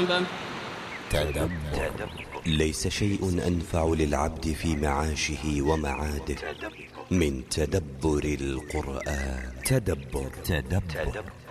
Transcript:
السبب. تدبر. ليس شيء أنفع للعبد في معاشه ومعاده من تدبر القرآن. تدبر.